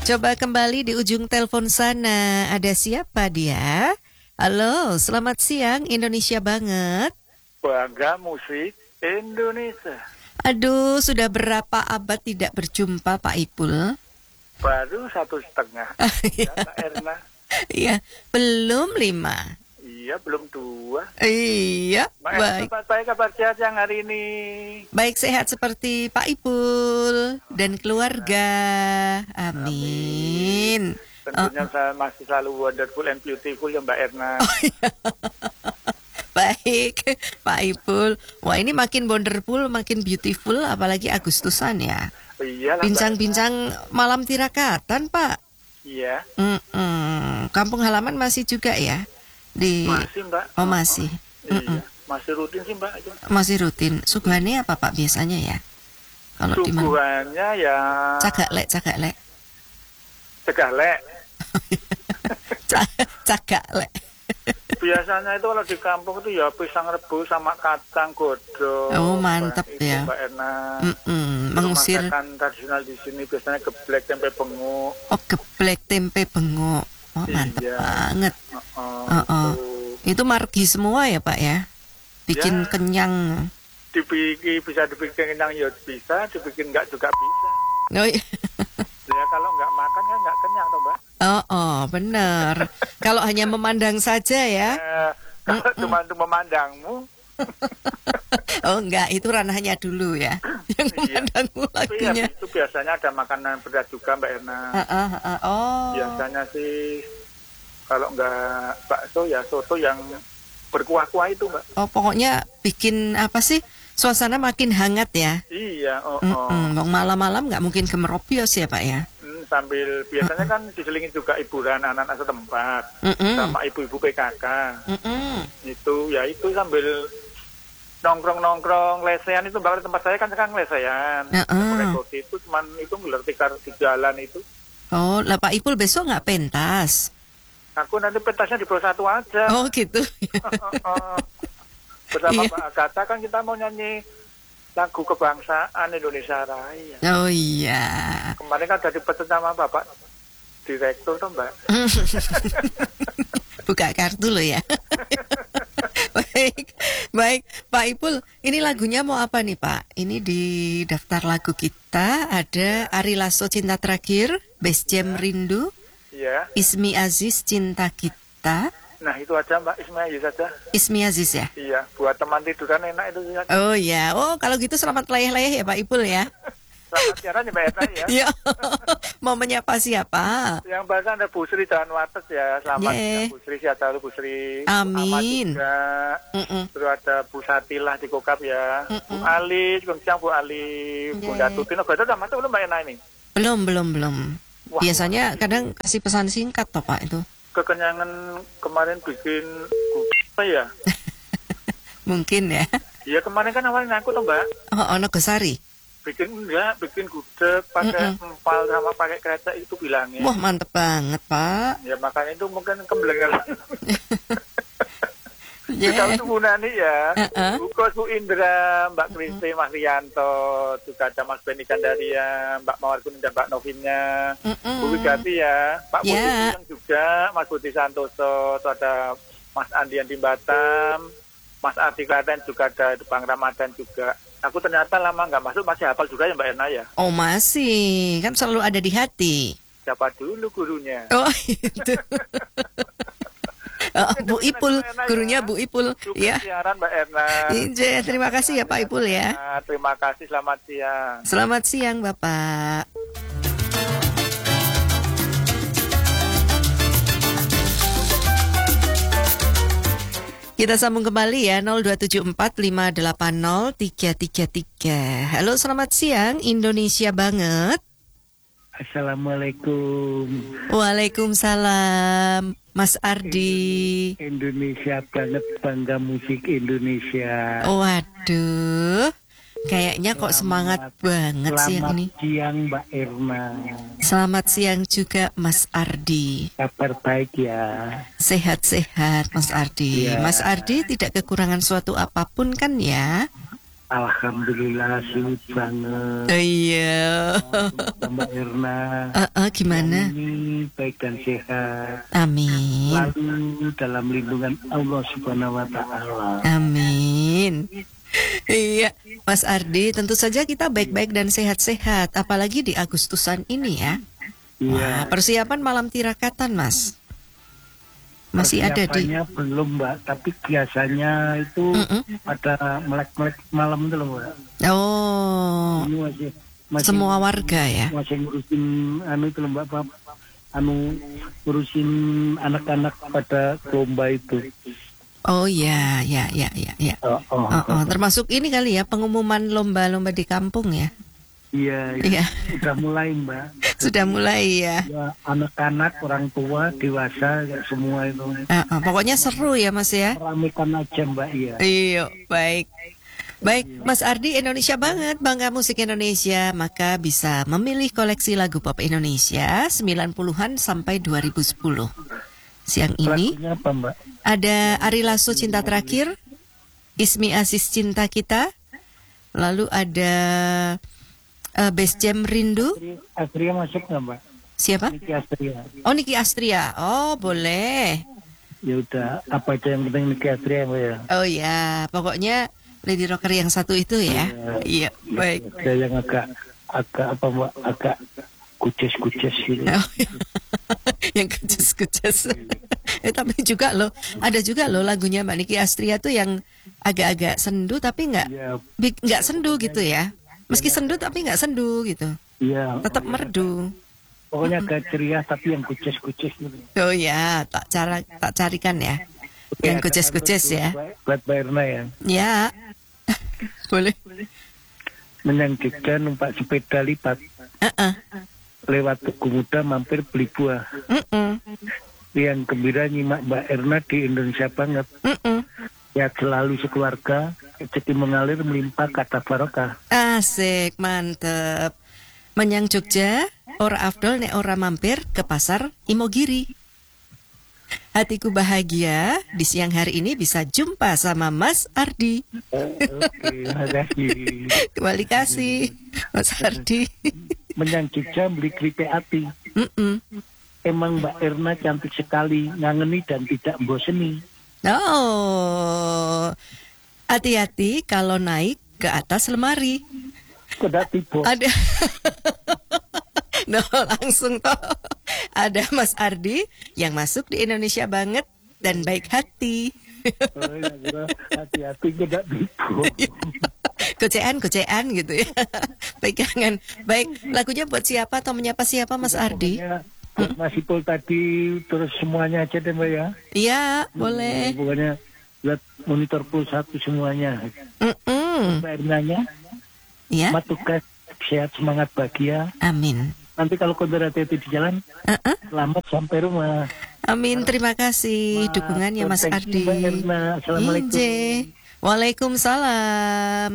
Coba kembali di ujung telepon sana. Ada siapa dia? Halo, selamat siang Indonesia banget. Bangga musik Indonesia. Aduh, sudah berapa abad tidak berjumpa Pak Ipul? Baru 1,5. Ya, Mbak Erna. Iya, belum 5. Iya, belum 2. Iya, Mbak baik. Erna, saya kabar sehat yang hari ini. Baik, sehat seperti Pak Ipul dan keluarga. Amin. Tentunya saya masih selalu wonderful and beautiful ya Mbak Erna. Baik, Pak Ipul. Wah, ini makin wonderful, makin beautiful, apalagi Agustusan ya. Iyalah, Bincang-bincang malam tirakatan, Pak. Iya. Kampung halaman masih juga ya? Masih Mbak. Oh, masih. Iya. Masih rutin sih Mbak. Masih rutin. Suguhannya apa Pak biasanya ya? Kalau di mana? Suguhannya ya Cagaklek. Cegalek. Cagaklek. Biasanya itu kalau di kampung itu ya pisang rebus sama kacang godong. Oh, mantep ya. Mbak Erna. Mengusir. Masakan tradisional di sini biasanya geblek tempe benguk. Oh, geblek tempe benguk. Oh, mantep banget. Itu margi semua ya Pak ya? Bikin ya, kenyang. Bisa dibikin kenyang ya bisa, dibikin enggak juga bisa. Oh, iya. Ya kalau nggak makan kan nggak kenyang toh Mbak. Oh, benar. Kalau hanya memandang saja ya. Kalau cuma untuk memandangmu. Oh enggak, itu ranahnya dulu ya. Yang memandangmu lagunya. Iya, itu biasanya ada makanan berat juga Mbak Erna. Oh. Biasanya sih kalau nggak bakso ya soto yang berkuah-kuah itu Mbak. Oh, pokoknya bikin apa sih? Suasana makin hangat ya. Iya, Malam-malam nggak mungkin kemerobios ya Pak ya. Sambil biasanya kan diselingi juga hiburan anak-anak setempat sama ibu-ibu PKK. Itu sambil nongkrong lesehan itu Mbak, tempat saya kan sekarang lesehan. Itu cuman itu ngeler tikar di jalan itu. Oh, lah Pak Ipul besok nggak pentas? Aku nanti pentasnya di Pro 1 aja. Oh gitu. Bersama Pak Agatha kan kita mau nyanyi lagu kebangsaan Indonesia Raya. Oh iya. Kemarin kan udah dipesan sama Bapak Direktur tuh Mbak. Buka kartu loh ya. Baik, Pak Ipul, ini lagunya mau apa nih Pak? Ini di daftar lagu kita ada Ari Lasso Cinta Terakhir, Best Jam Rindu, Ismi Aziz Cinta Kita. Nah itu aja Mbak, Ismi Aziz aja. Ismi Aziz ya? Iya, buat teman tiduran enak itu. Oh iya, kalau gitu selamat layah-layah ya Pak Ipul ya. Selamat siaran ya Mbak Eta ya. Iya. Mau menyapa siapa? Yang bahkan ada Bu Sri Jalan Wates ya. Selamat ya Bu Sri, sehat selalu Bu Sri. Amin. Terus ada Bu Satilah di Kokap ya. Bu Ali, Bu Ali, Bunda Tutin. Berarti udah masuk belum Mbak Ena ini? Belum. Wah, biasanya kadang kasih pesan singkat toh Pak itu. Kekenyangan kemarin bikin apa ya? Mungkin ya. Iya kemarin kan awalnya aku tuh Mbak. Oh, Nogosari. Bikin gudeg pakai empal sama pakai krecek itu bilangnya. Wah mantep banget Pak. Ya makanya itu mungkin kemblengan. Kita untuk Bu Nani ya, Bu Kos, Bu Indra, Mbak Kristi, Mas Rianto, juga ada Mas Beni Gandaria, Mbak Mawar Kuning dan Mbak Novinnya, Bu Wigati ya, Pak Budi Siang juga, Mas Budi Santoso, ada Mas Andian di Batam, Mas Ardi Klaten juga ada, Bang Ramadan juga. Aku ternyata lama nggak masuk masih hafal juga ya Mbak Erna ya. Oh masih, kan selalu ada di hati. Siapa dulu gurunya? Oh itu. Bu Ipul, gurunya Bu Ipul. Ya. Siaran Mbak Erna. Iya, terima kasih ya Pak Ipul ya. Terima kasih, selamat siang. Selamat siang Bapak. Kita sambung kembali ya 02745803333. Halo, selamat siang Indonesia banget. Assalamualaikum. Waalaikumsalam, Mas Ardi. Indonesia banget, bangga musik Indonesia. Waduh, kayaknya kok semangat banget siang ini. Selamat siang Mbak Erna. Selamat siang juga Mas Ardi. Kabar baik ya. Sehat-sehat Mas Ardi. Ya. Mas Ardi tidak kekurangan suatu apapun kan ya? Alhamdulillah sibuk banget. Iya. Mbak Erna. Gimana? Ini baik dan sehat. Amin. Lalu dalam lindungan Allah Subhanahu wa Ta'ala. Amin. Iya, Mas Ardi, tentu saja kita baik-baik dan sehat-sehat, apalagi di Agustusan ini ya. Iya. Wah, persiapan malam tirakatan, Mas. Masih ada di... belum, Mbak, tapi biasanya itu ada melek-melek malam itu loh, Mbak. Oh. Ini masih semua warga ya. Masih ngurusin itu loh, Mbak, ngurusin anak-anak pada lomba itu. Oh ya. Termasuk ini kali ya, pengumuman lomba-lomba di kampung ya. Iya. Sudah mulai, Mbak. Sudah mulai ya. Anak-anak, orang tua, dewasa, semua itu. Pokoknya seru ya, Mas ya. Ramaikan aja, Mbak. Iya, baik. Baik, Mas Ardi, Indonesia banget, bangga musik Indonesia, maka bisa memilih koleksi lagu pop Indonesia 90-an sampai 2010. Siang ini lagunya apa, Mbak? Ada Ari Lasso Cinta Terakhir, Ismi Aziz Cinta Kita, lalu ada Best Jam Rindu. Astria masuk nggak, Mbak? Siapa? Niki Astria. Oh, Niki Astria. Oh, boleh. Ya udah, apa aja yang penting Niki Astria, Mbak ya. Oh ya, pokoknya Lady Rocker yang satu itu ya. Iya, baik. Ada yang agak apa, Mbak? Agak kuces-kuces gitu. Oh, yang kuces-kuces. Tapi juga loh, ada juga loh lagunya Mbak Niki Astria tuh yang agak-agak sendu tapi nggak sendu gitu ya. Meski sendu tapi nggak sendu gitu. Iya. Tetap merdu. Pokoknya agak ceria tapi yang kuces-kuces gitu. Oh ya, tak carikan ya. Yang kuces-kuces ya. Buat Mbak Erna ya. Ya. Boleh. Menyang Jogja numpak sepeda lipat. Lewat Tugu Muda mampir beli buah. Yang gembira nyimak Mbak Erna di Indonesia banget. Ya selalu sekeluarga, rezeki mengalir melimpah kata barokah. Asik, mantep. Menyang Jogja, ora afdol nek ora mampir ke pasar Imogiri. Hatiku bahagia di siang hari ini bisa jumpa sama Mas Ardi. Oke, makasih. Kembali kasih, Mas Ardi. Menyang Jogja beli keripik api. Emang Mbak Erna cantik sekali, ngangeni dan tidak bosseni. Oh, hati-hati kalau naik ke atas lemari. Kuda tiba. Ada, no langsung toh. Ada Mas Ardi yang masuk di Indonesia banget dan baik hati. Oh, ya, hati-hati kuda tiba. Gocean gitu ya. Pegangan. Baik, lagunya buat siapa atau menyapa siapa Mas Ardi? Buat Mas Ipul tadi terus semuanya aja deh, Mbak ya. Iya, boleh. Pokoknya buat monitor Pul 1 semuanya. Mbak Ernanya. Iya. Matukas sehat, semangat, bahagia. Amin. Nanti kalau kondor hati-hati di jalan, selamat sampai rumah. Amin, terima kasih dukungannya Mas Ardi. Mbak Erna. Assalamualaikum. Waalaikumsalam.